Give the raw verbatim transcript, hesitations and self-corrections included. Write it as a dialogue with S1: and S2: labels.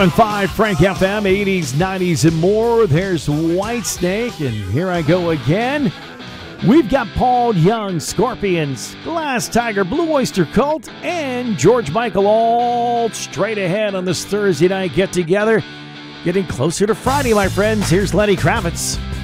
S1: On five Frank F M, eighties, nineties, and more. There's Whitesnake, and here I go again. We've got Paul Young, Scorpions, Glass Tiger, Blue Oyster Cult, and George Michael all straight ahead on this Thursday night get-together. Getting closer to Friday, my friends. Here's Lenny Kravitz.